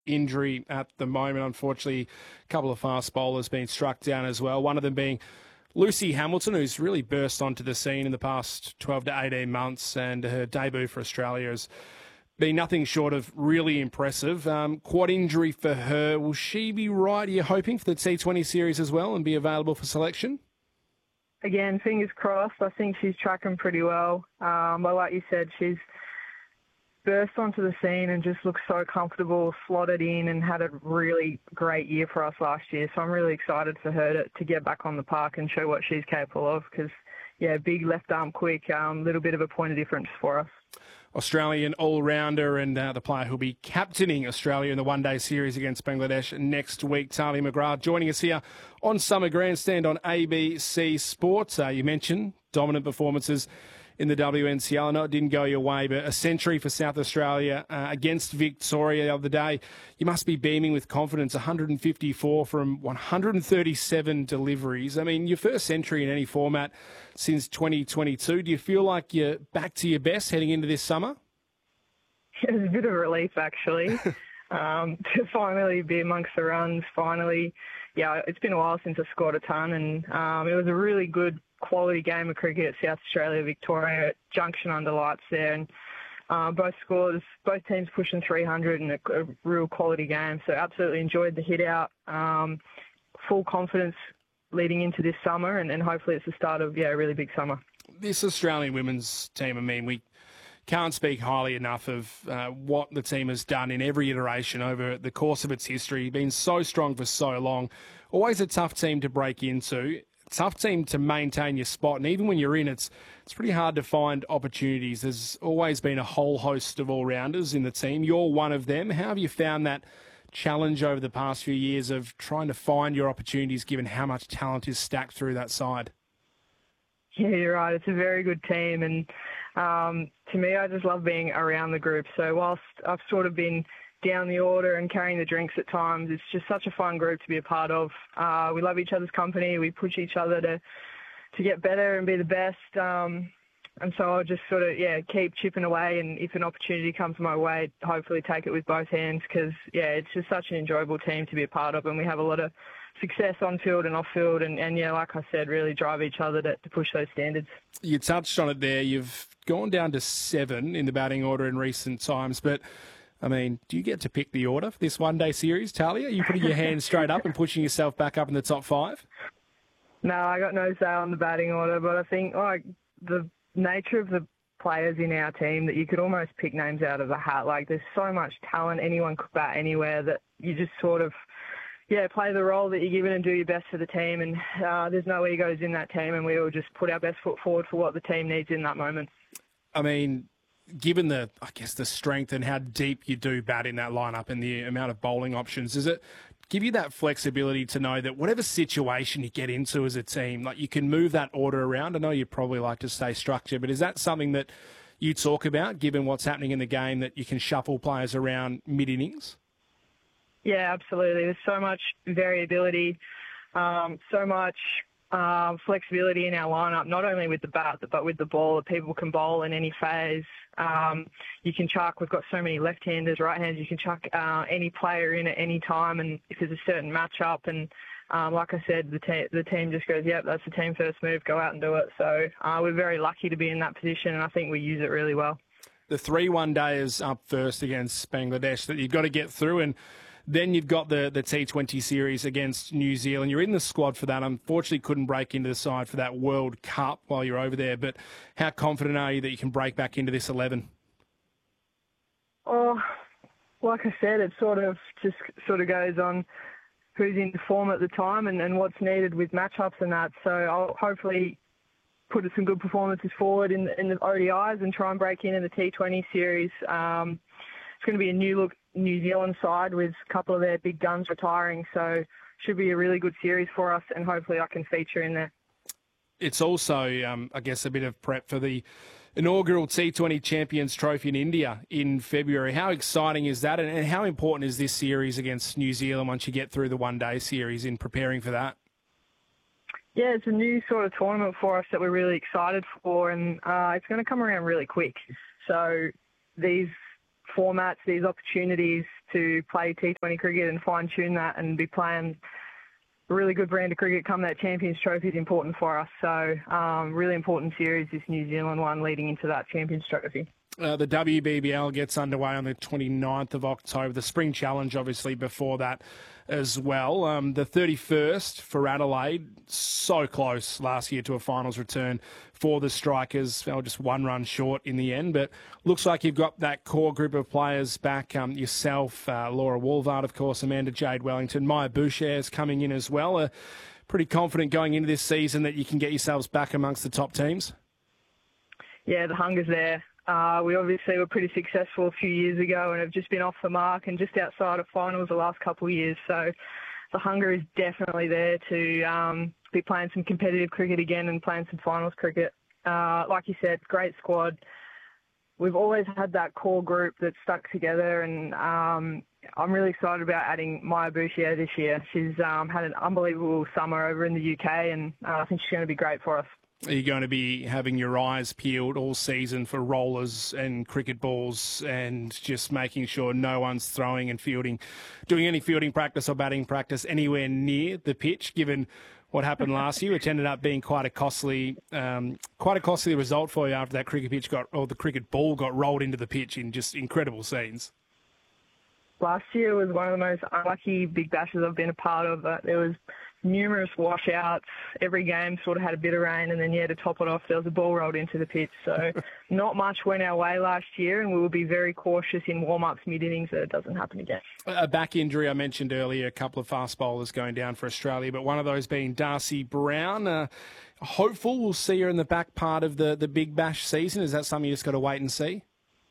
injury at the moment. Unfortunately, a couple of fast bowlers being struck down as well. One of them being Lucy Hamilton, who's really burst onto the scene in the past 12 to 18 months, and her debut for Australia has been nothing short of really impressive. Quad injury for her. Will she be right, are you hoping, for the T20 series as well and be available for selection? Again, fingers crossed. I think she's tracking pretty well. But like you said, she's burst onto the scene and just looks so comfortable, slotted in, and had a really great year for us last year. So I'm really excited for her to get back on the park and show what she's capable of because, yeah, big left arm quick, little bit of a point of difference for us. Australian all-rounder and the player who'll be captaining Australia in the one-day series against Bangladesh next week, Tahlia McGrath, joining us here on Summer Grandstand on ABC Sports. You mentioned dominant performances in the WNCL. I know it didn't go your way, but a century for South Australia against Victoria the other day. You must be beaming with confidence, 154 from 137 deliveries. I mean, your first century in any format since 2022. Do you feel like you're back to your best heading into this summer? It was a bit of a relief, actually, to finally be amongst the runs, finally. Yeah, it's been a while since I scored a ton, and it was a really good quality game of cricket at South Australia, Victoria, at Junction under lights there, and both teams pushing 300 and a real quality game. So absolutely enjoyed the hit out. Full confidence leading into this summer, and hopefully it's the start of a really big summer. This Australian women's team, I mean, we can't speak highly enough of what the team has done in every iteration over the course of its history. Been so strong for so long. Always a tough team to break into. Tough team to maintain your spot, and even when you're in, it's pretty hard to find opportunities. There's always been a whole host of all-rounders in the team. You're one of them. How have you found that challenge over the past few years of trying to find your opportunities given how much talent is stacked through that side? Yeah, you're right. It's a very good team, and to me, I just love being around the group. So whilst I've sort of been down the order and carrying the drinks at times, it's just such a fun group to be a part of. We love each other's company. We push each other to get better and be the best. And so I'll just sort of, keep chipping away, and if an opportunity comes my way, hopefully take it with both hands because, it's just such an enjoyable team to be a part of, and we have a lot of success on field and off field, and like I said, really drive each other to push those standards. You touched on it there. You've gone down to 7 in the batting order in recent times, but I mean, do you get to pick the order for this one-day series, Tahlia? Are you putting your hands straight up and pushing yourself back up in the top 5? No, I got no say on the batting order, but I think the nature of the players in our team that you could almost pick names out of a hat. Like, there's so much talent, anyone could bat anywhere, that you just sort of, play the role that you're given and do your best for the team. And there's no egos in that team, and we all just put our best foot forward for what the team needs in that moment. I mean, given the strength and how deep you do bat in that lineup and the amount of bowling options, does it give you that flexibility to know that whatever situation you get into as a team, like, you can move that order around? I know you probably like to stay structured, but is that something that you talk about, given what's happening in the game, that you can shuffle players around mid-innings? Yeah, absolutely. There's so much variability, so much flexibility in our lineup, not only with the bat, but with the ball. People can bowl in any phase. You can chuck, we've got so many left-handers, right-handers, you can chuck any player in at any time, and if there's a certain matchup, and like I said, the team just goes, yep, that's the team first move, go out and do it. So we're very lucky to be in that position, and I think we use it really well. The 3 one-dayers up first against Bangladesh that you've got to get through, and then you've got the T20 series against New Zealand. You're in the squad for that. Unfortunately, couldn't break into the side for that World Cup while you're over there. But how confident are you that you can break back into this 11? Oh, like I said, it sort of goes on who's in form at the time and what's needed with matchups and that. So I'll hopefully put some good performances forward in the ODIs and try and break in the T20 series. It's going to be a new look New Zealand side with a couple of their big guns retiring, so should be a really good series for us, and hopefully I can feature in there. It's also, I guess, a bit of prep for the inaugural T20 Champions Trophy in India in February. How exciting is that, and how important is this series against New Zealand once you get through the one-day series in preparing for that? Yeah, it's a new sort of tournament for us that we're really excited for, and it's going to come around really quick. So these formats, these opportunities to play T20 cricket and fine-tune that and be playing a really good brand of cricket come that Champions Trophy is important for us. So really important series, this New Zealand one leading into that Champions Trophy. The WBBL gets underway on the 29th of October. The Spring Challenge, obviously, before that as well. The 31st for Adelaide, so close last year to a finals return for the Strikers. They were just one run short in the end, but looks like you've got that core group of players back. Yourself, Laura Woolvard, of course, Amanda Jade Wellington, Maya Boucher's coming in as well. Pretty confident going into this season that you can get yourselves back amongst the top teams? Yeah, the hunger's there. We obviously were pretty successful a few years ago and have just been off the mark and just outside of finals the last couple of years. So the hunger is definitely there to be playing some competitive cricket again and playing some finals cricket. Like you said, great squad. We've always had that core group that's stuck together, and I'm really excited about adding Maya Boucher this year. She's had an unbelievable summer over in the UK, and I think she's going to be great for us. Are you going to be having your eyes peeled all season for rollers and cricket balls and just making sure no one's throwing and doing any fielding practice or batting practice anywhere near the pitch, given what happened last year, which ended up being quite a costly result for you after that the cricket ball got rolled into the pitch in just incredible scenes? Last year was one of the most unlucky Big Bashes I've been a part of. There was numerous washouts. Every game sort of had a bit of rain, and then, to top it off, there was a ball rolled into the pitch. So not much went our way last year, and we will be very cautious in warm-ups, mid-innings, that it doesn't happen again. A back injury, I mentioned earlier, a couple of fast bowlers going down for Australia, but one of those being Darcy Brown. Hopeful we'll see her in the back part of the Big Bash season. Is that something you just got to wait and see?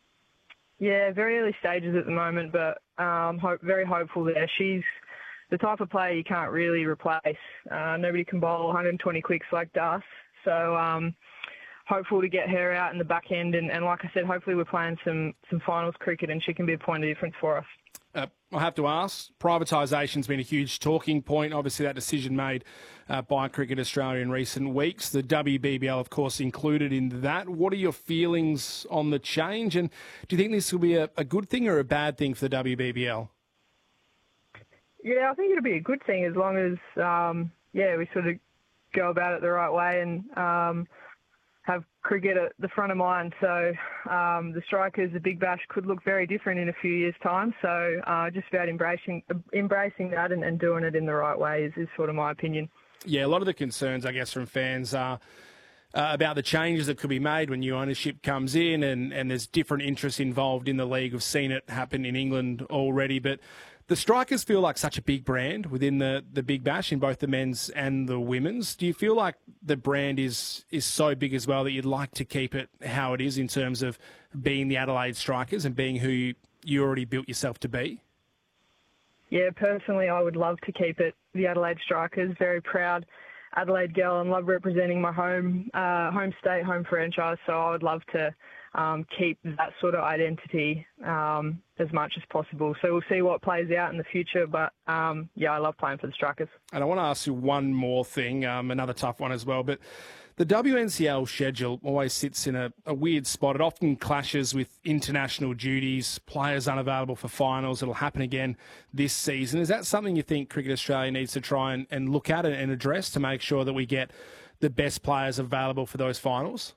Yeah, very early stages at the moment, but very hopeful there. She's the type of player you can't really replace. Nobody can bowl 120 quicks like Darcy. So hopeful to get her out in the back end. And like I said, hopefully we're playing some finals cricket and she can be a point of difference for us. I have to ask, privatisation's been a huge talking point. Obviously, that decision made by Cricket Australia in recent weeks. The WBBL, of course, included in that. What are your feelings on the change? And do you think this will be a good thing or a bad thing for the WBBL? Yeah, I think it'll be a good thing as long as, we sort of go about it the right way and have cricket at the front of mind. So the Strikers, the Big Bash, could look very different in a few years' time. So just about embracing that and doing it in the right way is sort of my opinion. Yeah, a lot of the concerns, I guess, from fans are about the changes that could be made when new ownership comes in and there's different interests involved in the league. We've seen it happen in England already, but the Strikers feel like such a big brand within the Big Bash in both the men's and the women's. Do you feel like the brand is so big as well that you'd like to keep it how it is in terms of being the Adelaide Strikers and being who you already built yourself to be? Yeah, personally, I would love to keep it the Adelaide Strikers. Very proud Adelaide girl and love representing my home state, home franchise. So I would love to keep that sort of identity as much as possible. So we'll see what plays out in the future. But, I love playing for the Strikers. And I want to ask you one more thing, another tough one as well. But the WNCL schedule always sits in a weird spot. It often clashes with international duties, players unavailable for finals. It'll happen again this season. Is that something you think Cricket Australia needs to try and look at and address to make sure that we get the best players available for those finals?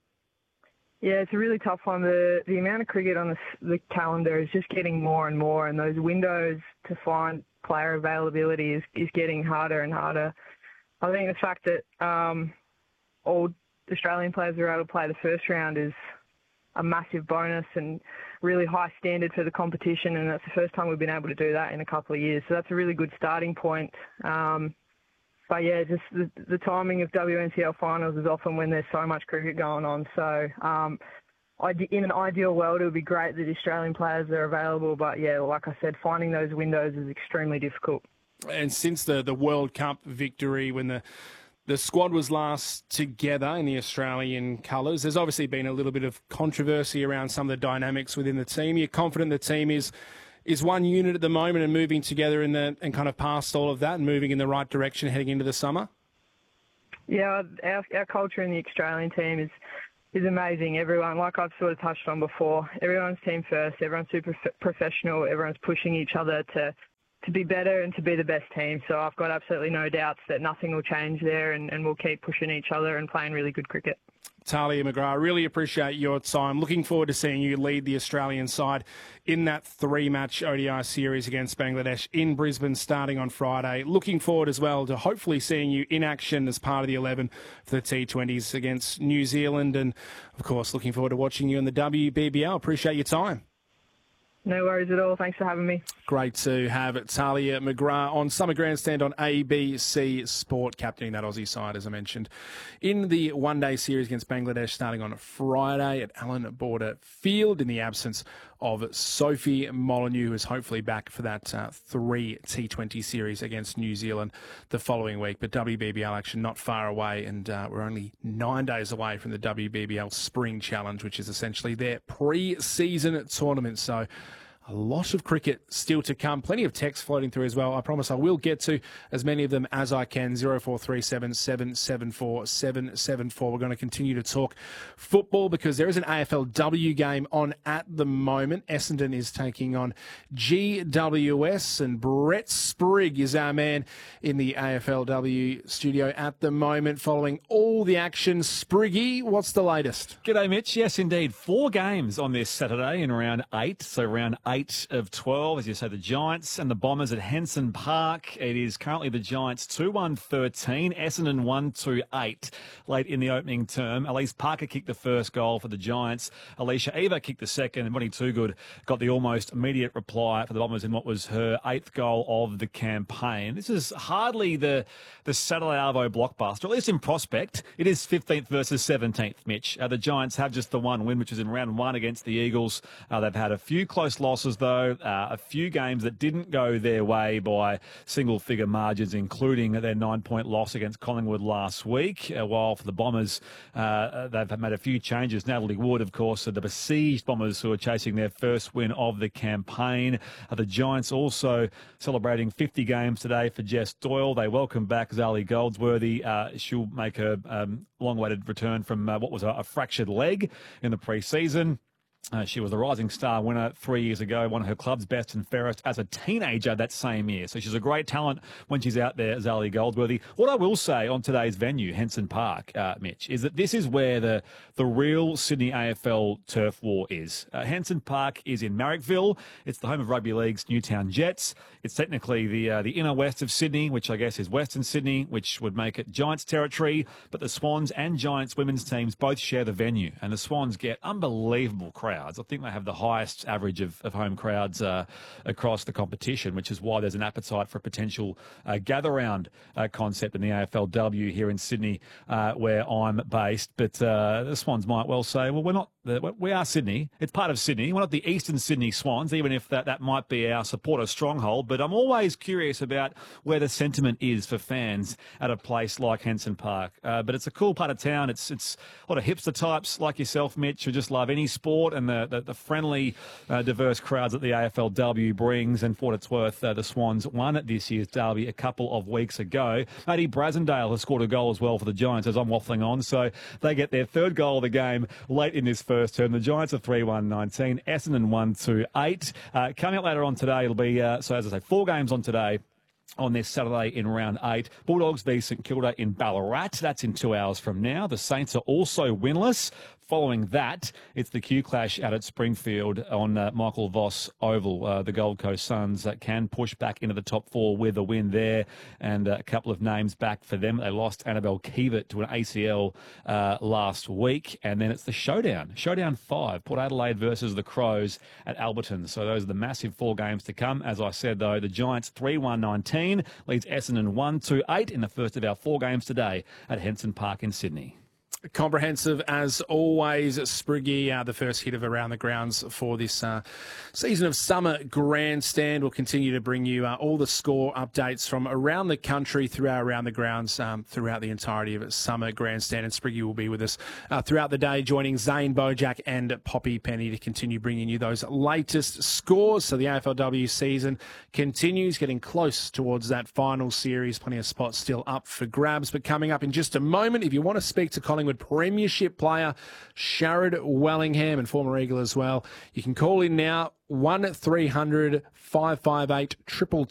Yeah, it's a really tough one. The amount of cricket on the calendar is just getting more and more, and those windows to find player availability is getting harder and harder. I think the fact that all Australian players are able to play the first round is a massive bonus and really high standard for the competition, and that's the first time we've been able to do that in a couple of years. So that's a really good starting point. But yeah, just the timing of WNCL finals is often when there's so much cricket going on. So in an ideal world, it would be great that Australian players are available. But yeah, like I said, finding those windows is extremely difficult. And since the World Cup victory, when the squad was last together in the Australian colours, there's obviously been a little bit of controversy around some of the dynamics within the team. You're confident the team is one unit at the moment and moving together and kind of past all of that and moving in the right direction heading into the summer? Yeah, our culture in the Australian team is is amazing. Everyone, like I've sort of touched on before, everyone's team first. Everyone's super professional. Everyone's pushing each other to be better and to be the best team. So I've got absolutely no doubts that nothing will change there, and we'll keep pushing each other and playing really good cricket. Tahlia McGrath, really appreciate your time. Looking forward to seeing you lead the Australian side in that 3-match ODI series against Bangladesh in Brisbane starting on Friday. Looking forward as well to hopefully seeing you in action as part of the 11 for the T20s against New Zealand. And, of course, looking forward to watching you in the WBBL. Appreciate your time. No worries at all. Thanks for having me. Great to have Tahlia McGrath on Summer Grandstand on ABC Sport, captaining that Aussie side, as I mentioned, in the one-day series against Bangladesh starting on Friday at Allan Border Field in the absence of Sophie Molyneux, who is hopefully back for that 3 T20 series against New Zealand the following week. But WBBL action not far away, and we're only 9 days away from the WBBL Spring Challenge, which is essentially their pre-season tournament. So a lot of cricket still to come. Plenty of text floating through as well. I promise I will get to as many of them as I can. 0437 774 774. We're going to continue to talk football because there is an AFLW game on at the moment. Essendon is taking on GWS, and Brett Sprigg is our man in the AFLW studio at the moment following all the action. Spriggy, what's the latest? G'day, Mitch. Yes, indeed. 4 games on this Saturday in round 8. So round 8 of 12, as you say, the Giants and the Bombers at Henson Park. It is currently the Giants 2-1-13, Essendon 1-2-8 late in the opening term. Elise Parker kicked the first goal for the Giants. Alicia Eva kicked the second, and Bonnie Toogood got the almost immediate reply for the Bombers in what was her 8th goal of the campaign. This is hardly the Saturday Arvo blockbuster, at least in prospect. It is 15th versus 17th, Mitch. The Giants have just the one win, which was in round 1 against the Eagles. They've had a few close losses, though, a few games that didn't go their way by single-figure margins, including their 9-point loss against Collingwood last week. While for the Bombers, they've made a few changes. Natalie Wood, of course, the besieged Bombers who are chasing their first win of the campaign. The Giants also celebrating 50 games today for Jess Doyle. They welcome back Zali Goldsworthy. She'll make her long-awaited return from what was a fractured leg in the pre-season. She was the Rising Star winner 3 years ago, one of her club's best and fairest as a teenager that same year. So she's a great talent when she's out there, Zali Goldsworthy. What I will say on today's venue, Henson Park, Mitch, is that this is where the real Sydney AFL turf war is. Henson Park is in Marrickville. It's the home of Rugby League's Newtown Jets. It's technically the inner west of Sydney, which I guess is Western Sydney, which would make it Giants territory. But the Swans and Giants women's teams both share the venue, and the Swans get unbelievable crowds. I think they have the highest average of home crowds across the competition, which is why there's an appetite for a potential gather-round concept in the AFLW here in Sydney, where I'm based. But the Swans might well say, well, we are Sydney. It's part of Sydney. We're not the Eastern Sydney Swans, even if that might be our supporter stronghold. But I'm always curious about where the sentiment is for fans at a place like Henson Park. But it's a cool part of town. It's a lot of hipster types like yourself, Mitch, who just love any sport and the friendly, diverse crowds that the AFLW brings. And for what it's worth, the Swans won at this year's derby a couple of weeks ago. Maddie Brasendale has scored a goal as well for the Giants, as I'm waffling on. So they get their 3rd goal of the game late in this first term. The Giants are 3-1-19, Essendon 1-2-8. Coming up later on today, it'll be, so as I say, 4 games on today. On this Saturday in round 8, Bulldogs v St Kilda in Ballarat. That's in 2 hours from now. The Saints are also winless. Following that, it's the Q Clash out at Springfield on Michael Voss Oval. The Gold Coast Suns can push back into the top 4 with a win there, and a couple of names back for them. They lost Annabelle Kiewit to an ACL last week, and then it's the Showdown 5, Port Adelaide versus the Crows at Alberton. So those are the massive 4 games to come. As I said, though, the Giants 3-1-19 leads Essendon 1-2-8 in the first of our 4 games today at Henson Park in Sydney. Comprehensive as always, Spriggy, the first hit of Around the Grounds for this season of Summer Grandstand. We'll continue to bring you all the score updates from around the country through our Around the Grounds throughout the entirety of Summer Grandstand. And Spriggy will be with us throughout the day, joining Zane Bojack and Poppy Penny to continue bringing you those latest scores. So the AFLW season continues, getting close towards that final series. Plenty of spots still up for grabs. But coming up in just a moment, if you want to speak to Collingwood awarded premiership player, Sharad Wellingham, and former Eagle as well. You can call in now, 1300 558